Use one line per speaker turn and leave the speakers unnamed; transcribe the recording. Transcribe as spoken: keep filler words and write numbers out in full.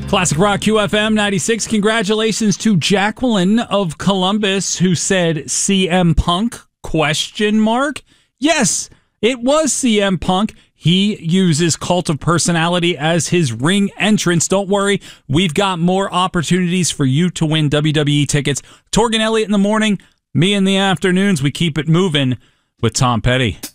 Classic Rock Q F M ninety-six. Congratulations to Jacqueline of Columbus, who said C M Punk, question mark. Yes, it was C M Punk. He uses Cult of Personality as his ring entrance. Don't worry, we've got more opportunities for you to win W W E tickets. Torgan Elliott in the morning, me in the afternoons. We keep it moving with Tom Petty.